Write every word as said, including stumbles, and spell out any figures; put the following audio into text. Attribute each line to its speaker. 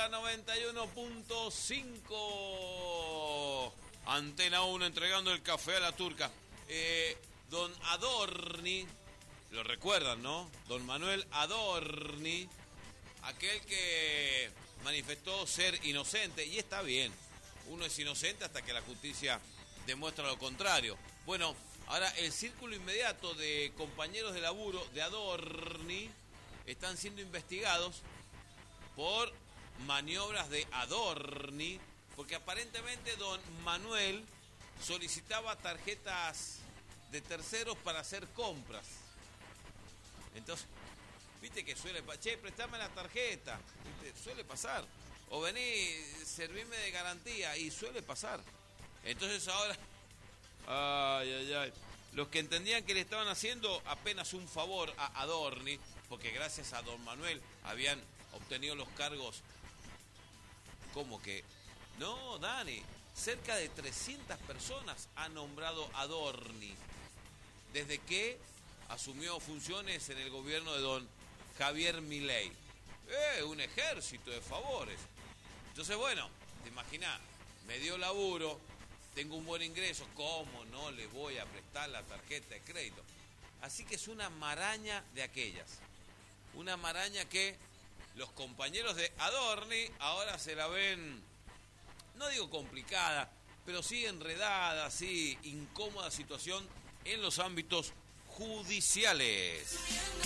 Speaker 1: la noventa y uno punto cinco. Antena uno entregando el café a la turca. Eh, don Adorni, lo recuerdan, ¿no? Don Manuel Adorni, aquel que manifestó ser inocente, y está bien. Uno es inocente hasta que la justicia demuestra lo contrario. Bueno, ahora el círculo inmediato de compañeros de laburo de Adorni están siendo investigados por maniobras de Adorni, porque aparentemente don Manuel solicitaba tarjetas de terceros para hacer compras. Entonces, viste que suele pasar, che, prestame la tarjeta, ¿viste? Suele pasar. O vení, servime de garantía, y suele pasar. Entonces ahora, ay, ay, ay, los que entendían que le estaban haciendo apenas un favor a Adorni, porque gracias a don Manuel habían obtenido los cargos. ¿Cómo que? No, Dani, cerca de trescientas personas ha nombrado Adorni desde que asumió funciones en el gobierno de don Javier Milei. Eh, un ejército de favores. Entonces, bueno, te imaginás, me dio laburo, tengo un buen ingreso, ¿cómo no le voy a prestar la tarjeta de crédito? Así que es una maraña de aquellas. Una maraña que los compañeros de Adorni ahora se la ven, no digo complicada, pero sí enredada, sí incómoda situación en los ámbitos judiciales.